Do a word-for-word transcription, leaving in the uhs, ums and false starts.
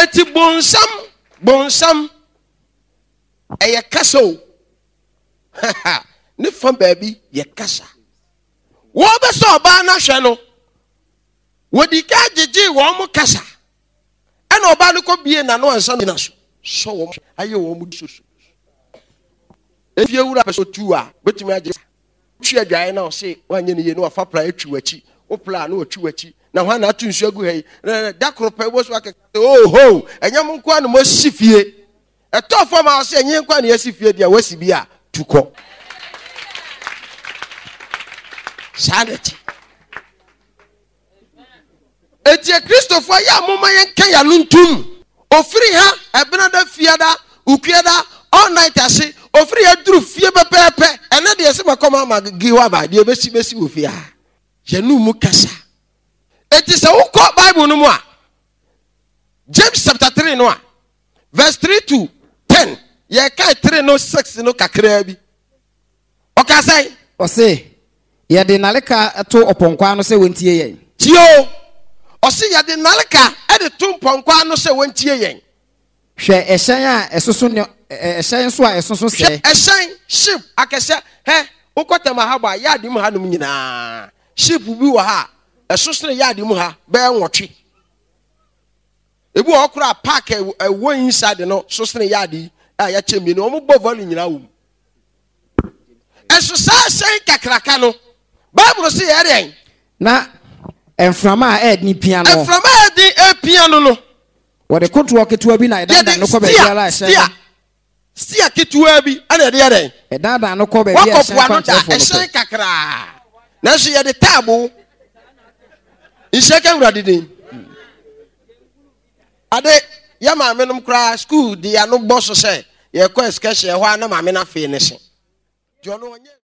eti bonsam bonsam eye kasa o ne fam baabi ye kasa wo be so ba na hwe no wodi ka gege wo mo kasa ena oba no ko bie na no ansa na so so wo aye wo mu disoso efie wura peso tuwa betumi age twa adwae na o se wanye ne ye no afa pra atwi wachi o pla na atwi wachi na hwa na atu nsu agu hei dakro pe wo so aka oh ho enyam nko na mo sifie eto fo ma o se enye nko na yasifie dia wasi bi a tuko sanity etie Christopher ya moma yen kan ya nuntum ofiri ha ebena da fiada ukuada all night ase ofiri ya duru fie bepepe ene de se makoma ma giwa ba de besi besi ofia ye nu mu kasa eti se ukọ Bible no mu a James chapter three no a verse three to ten ye kai three no six no kakra bi o ka sai o se ye de naleka to oponkwa no se wontie yen tio o se ye de naleka e de to oponkwa no se wontie yen hwe ehyan a esoso ne ehyan so a esoso se ehyan ship akese he ukotama ha ba ya de mu ha no nyina ship bi wo ha esoso ne ya de mu ha be nwotwe ebu okura park e wo inside no soso ne ya de a ya chemi no mo bo volley nyina wo eso sa sen kakraka no Bible say ya den na enframa a ed ni piano enframa ed e piano no wo de koto ketua bi na edanda no ko be biara ehye stia ketua bi ana de ya den edanda no ko be biara ehye kwa sen kakra na so ye de table Ishaka urade den ade ya ma menom kra school di ya no boss se ye ko excursion ho na ma me na fe ne se